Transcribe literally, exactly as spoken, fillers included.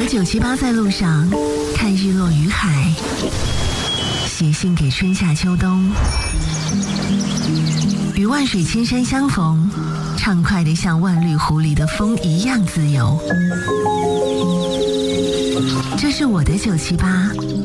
九七八在路上，看日落于海，写信给春夏秋冬，与万水千山相逢，畅快地像万绿湖里的风一样自由。这是我的九七八，